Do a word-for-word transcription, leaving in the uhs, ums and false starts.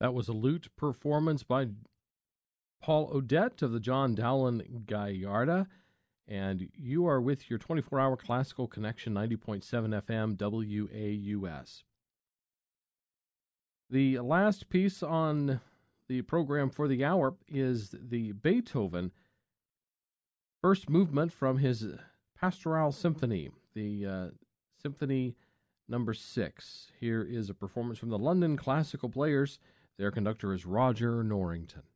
That was a lute performance by Paul Odette of the John Dowland Gallarda. And you are with your twenty-four hour Classical Connection, ninety point seven F M, W A U S. The last piece on the program for the hour is the Beethoven first movement from his Pastoral Symphony, the uh, Symphony number six. Here is a performance from the London Classical Players. Their conductor is Roger Norrington.